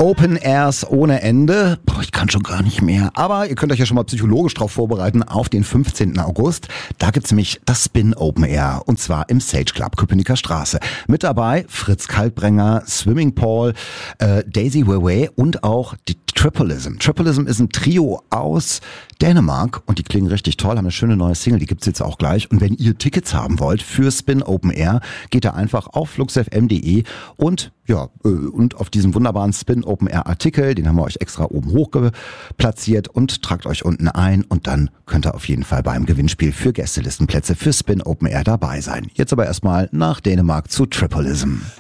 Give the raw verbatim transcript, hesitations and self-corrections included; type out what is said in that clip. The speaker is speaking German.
Open Airs ohne Ende. Boah, ich kann schon gar nicht mehr. Aber ihr könnt euch ja schon mal psychologisch drauf vorbereiten auf den fünfzehnten August. Da gibt's nämlich das Spin Open Air. Und zwar im Sage Club, Köpenicker Straße. Mit dabei Fritz Kaltbrenger, Swimming Paul, äh, Daisy Weiwei und auch die Tripleism. Tripleism ist ein Trio aus Dänemark und die klingen richtig toll, haben eine schöne neue Single, die gibt's jetzt auch gleich. Und wenn ihr Tickets haben wollt für Spin Open Air, geht da einfach auf fluxfm punkt de und ja, und auf diesen wunderbaren Spin Open Air Artikel, den haben wir euch extra oben hoch platziert und tragt euch unten ein und dann könnt ihr auf jeden Fall beim Gewinnspiel für Gästelistenplätze für Spin Open Air dabei sein. Jetzt aber erstmal nach Dänemark zu Tripleism.